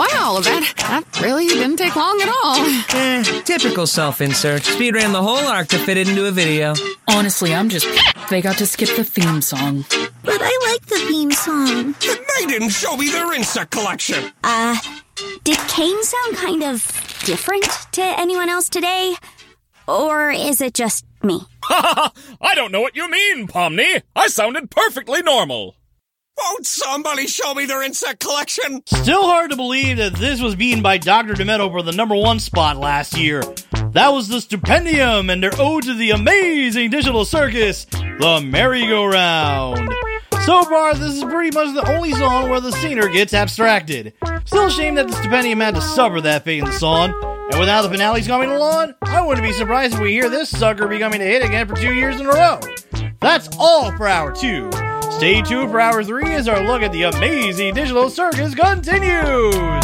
Wow, that really didn't take long at all. Typical self-insert. Speed ran the whole arc to fit it into a video. Honestly, I'm just they got to skip the theme song. But I like the theme song. They didn't show me their insect collection. Did Kane sound kind of different to anyone else today? Or is it just me? I don't know what you mean, Pomni. I sounded perfectly normal. Won't somebody show me their insect collection? Still hard to believe that this was beaten by Dr. Demento for the #1 spot last year. That was the Stupendium and their ode to the amazing digital circus, the merry-go-round. So far, this is pretty much the only song where the singer gets abstracted. Still a shame that the Stupendium had to suffer that fate in the song. And with now the finales coming along, I wouldn't be surprised if we hear this sucker becoming a hit again for 2 years in a row. That's all for Hour 2. Stay tuned for Hour 3 as our look at the amazing digital circus continues.